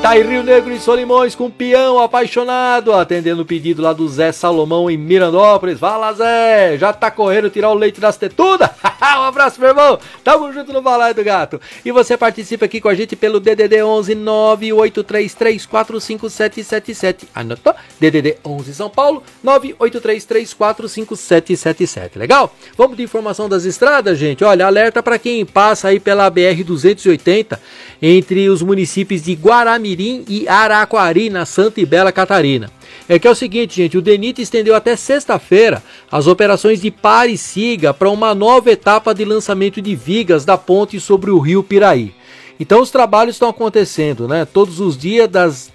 Tá em Rio Negro e Solimões com peão apaixonado, atendendo o pedido lá do Zé Salomão em Mirandópolis. Fala, Zé, já tá correndo tirar o leite das tetudas? Um abraço, meu irmão, tamo junto no Balaio do Gato. E você participa aqui com a gente pelo DDD 11 983345777. Anotou? DDD 11 São Paulo 983345777. Legal? Vamos de informação das estradas, gente. Olha, alerta para quem passa aí pela BR-280 entre os municípios de Guaramirim e Araquari, na Santa e Bela Catarina. É que é o seguinte, gente, o DENIT estendeu até sexta-feira as operações de pare e siga para uma nova etapa de lançamento de vigas da ponte sobre o rio Piraí. Então os trabalhos estão acontecendo, né? Todos os dias,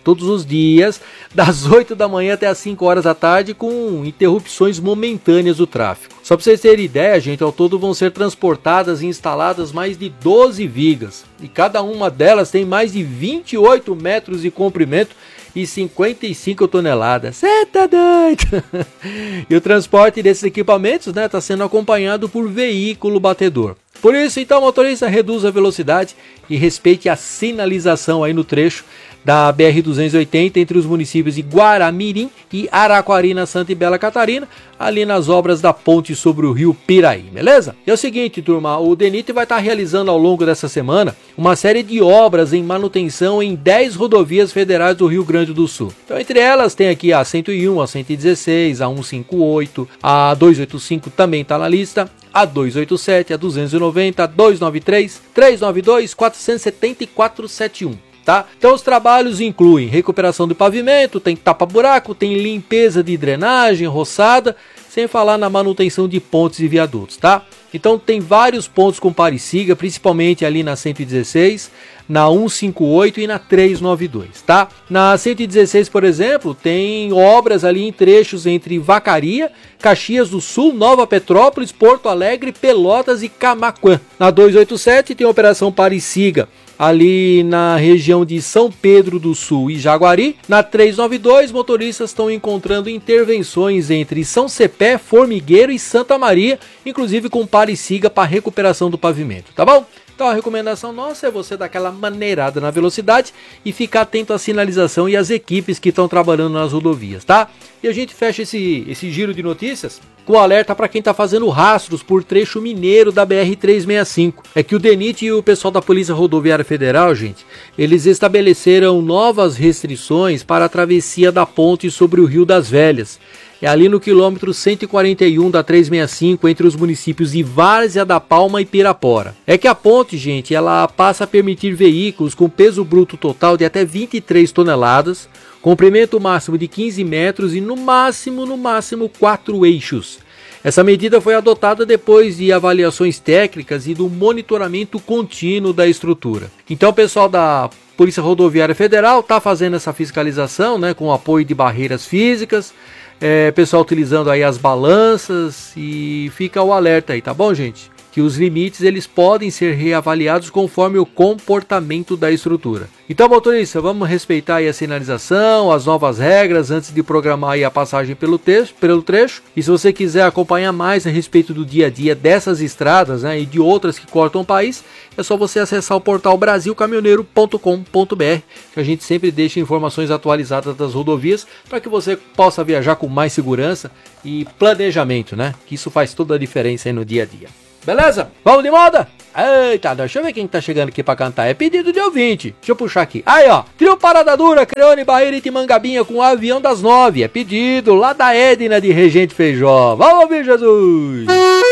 das 8 da manhã até as 5 horas da tarde, com interrupções momentâneas do tráfego. Só para vocês terem ideia, gente, ao todo vão ser transportadas e instaladas mais de 12 vigas. E cada uma delas tem mais de 28 metros de comprimento e 55 toneladas. Cê tá doido? E o transporte desses equipamentos, né, tá sendo acompanhado por veículo batedor. Por isso, então, motorista, reduza a velocidade e respeite a sinalização aí no trecho da BR-280 entre os municípios de Guaramirim e Araquari, na Santa e Bela Catarina, ali nas obras da ponte sobre o rio Piraí, beleza? E é o seguinte, turma, o DENIT vai estar realizando ao longo dessa semana uma série de obras em manutenção em 10 rodovias federais do Rio Grande do Sul. Então, entre elas, tem aqui a 101, a 116, a 158, a 285 também está na lista, a 287, a 290, a 293, 392, 470 e 471. Tá? Então os trabalhos incluem recuperação do pavimento, tem tapa-buraco, tem limpeza de drenagem, roçada, sem falar na manutenção de pontes e viadutos, tá? Então tem vários pontos com pare e siga, principalmente ali na 116, na 158 e na 392, tá? Na 116, por exemplo, tem obras ali em trechos entre Vacaria, Caxias do Sul, Nova Petrópolis, Porto Alegre, Pelotas e Camaquã. Na 287 tem operação pare e siga ali na região de São Pedro do Sul e Jaguari. Na 392, motoristas estão encontrando intervenções entre São Cepé, Formigueiro e Santa Maria, inclusive com pare e siga para recuperação do pavimento, tá bom? Então a recomendação nossa é você dar aquela maneirada na velocidade e ficar atento à sinalização e às equipes que estão trabalhando nas rodovias, tá? E a gente fecha esse giro de notícias com alerta para quem está fazendo rastros por trecho mineiro da BR-365. É que o DENIT e o pessoal da Polícia Rodoviária Federal, gente, eles estabeleceram novas restrições para a travessia da ponte sobre o Rio das Velhas. É ali no quilômetro 141 da 365, entre os municípios de Várzea da Palma e Pirapora. É que a ponte, gente, ela passa a permitir veículos com peso bruto total de até 23 toneladas, comprimento máximo de 15 metros e no máximo 4 eixos. Essa medida foi adotada depois de avaliações técnicas e do monitoramento contínuo da estrutura. Então o pessoal da Polícia Rodoviária Federal está fazendo essa fiscalização, né, com o apoio de barreiras físicas, pessoal utilizando aí as balanças, e fica o alerta aí, tá bom, gente? Que os limites eles podem ser reavaliados conforme o comportamento da estrutura. Então, motorista, vamos respeitar aí a sinalização, as novas regras antes de programar aí a passagem pelo trecho. E se você quiser acompanhar mais a respeito do dia a dia dessas estradas, né, e de outras que cortam o país, é só você acessar o portal brasilcaminhoneiro.com.br, que a gente sempre deixa informações atualizadas das rodovias para que você possa viajar com mais segurança e planejamento, né? Que isso faz toda a diferença aí no dia a dia. Beleza? Vamos de moda? Eita, deixa eu ver quem tá chegando aqui pra cantar. É pedido de ouvinte. Deixa eu puxar aqui. Aí, ó. Trio Parada Dura, Creone, Bahia e Timangabinha com o Avião das 9. É pedido lá da Edna de Regente Feijó. Vamos ouvir, Jesus!